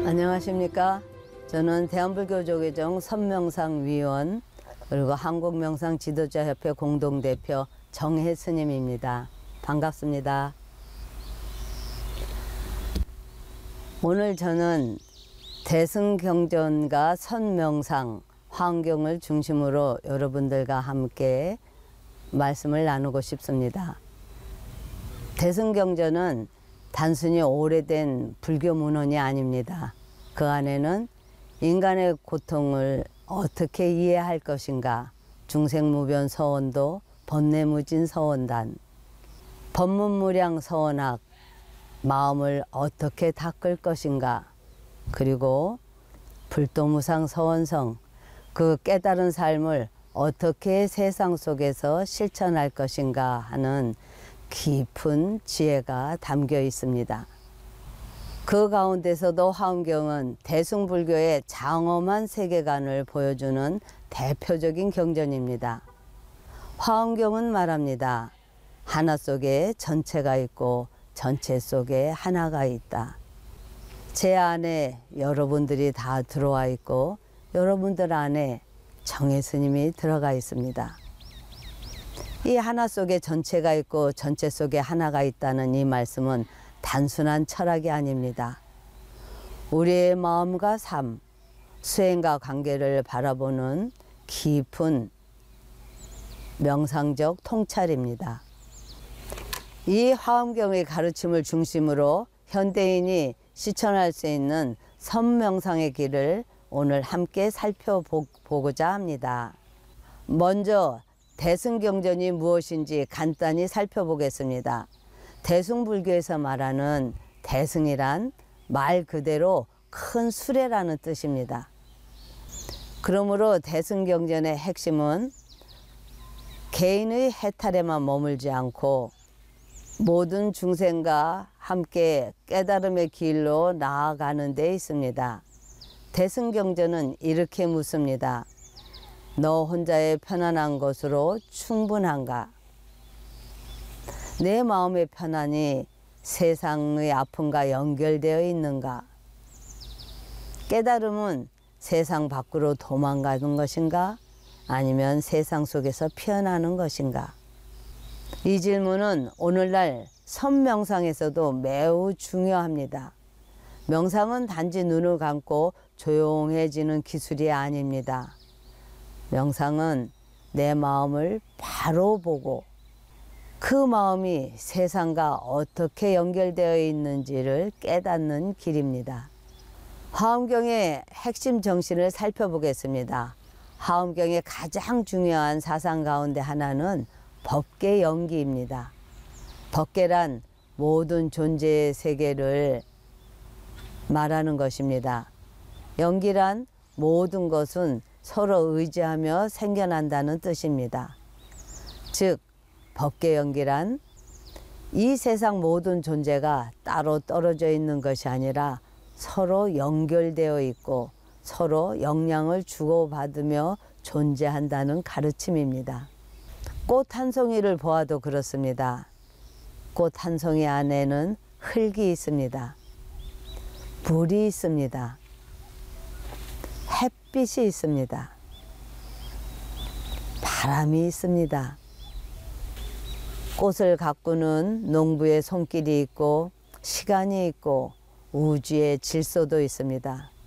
안녕하십니까. 저는 대한불교조계종 선명상위원 그리고 한국명상지도자협회 공동대표 정혜스님입니다. 반갑습니다. 오늘 저는 대승경전과 선명상, 화엄경을 중심으로 여러분들과 함께 말씀을 나누고 싶습니다. 대승경전은 단순히 오래된 불교 문헌이 아닙니다. 그 안에는 인간의 고통을 어떻게 이해할 것인가, 중생무변 서원도, 법내무진 서원단, 법문무량 서원학, 마음을 어떻게 닦을 것인가, 그리고 불도무상 서원성, 그 깨달은 삶을 어떻게 세상 속에서 실천할 것인가 하는 깊은 지혜가 담겨 있습니다. 그 가운데서도 화엄경은 대승불교의 장엄한 세계관을 보여주는 대표적인 경전입니다. 화엄경은 말합니다. 하나 속에 전체가 있고 전체 속에 하나가 있다. 제 안에 여러분들이 다 들어와 있고 여러분들 안에 정혜스님이 들어가 있습니다. 이 하나 속에 전체가 있고 전체 속에 하나가 있다는 이 말씀은 단순한 철학이 아닙니다. 우리의 마음과 삶, 수행과 관계를 바라보는 깊은 명상적 통찰입니다. 이 화엄경의 가르침을 중심으로 현대인이 실천할 수 있는 선명상의 길을 오늘 함께 살펴보고자 합니다. 먼저 대승경전이 무엇인지 간단히 살펴보겠습니다. 대승불교에서 말하는 대승이란 말 그대로 큰 수레라는 뜻입니다. 그러므로 대승경전의 핵심은 개인의 해탈에만 머물지 않고 모든 중생과 함께 깨달음의 길로 나아가는 데 있습니다. 대승경전은 이렇게 묻습니다. 너 혼자의 편안한 것으로 충분한가? 내 마음의 편안이 세상의 아픔과 연결되어 있는가? 깨달음은 세상 밖으로 도망가는 것인가? 아니면 세상 속에서 피어나는 것인가? 이 질문은 오늘날 선명상에서도 매우 중요합니다. 명상은 단지 눈을 감고 조용해지는 기술이 아닙니다. 명상은 내 마음을 바로 보고 그 마음이 세상과 어떻게 연결되어 있는지를 깨닫는 길입니다. 화엄경의 핵심 정신을 살펴보겠습니다. 화엄경의 가장 중요한 사상 가운데 하나는 법계 연기입니다. 법계란 모든 존재의 세계를 말하는 것입니다. 연기란 모든 것은 서로 의지하며 생겨난다는 뜻입니다. 즉 법계 연기란 이 세상 모든 존재가 따로 떨어져 있는 것이 아니라 서로 연결되어 있고 서로 영향을 주고받으며 존재한다는 가르침입니다. 꽃 한 송이를 보아도 그렇습니다. 꽃 한 송이 안에는 흙이 있습니다. 물이 있습니다. 햇빛이 있습니다. 바람이 있습니다. 꽃을 가꾸는 농부의 손길이 있고 시간이 있고 우주의 질서도 있습니다.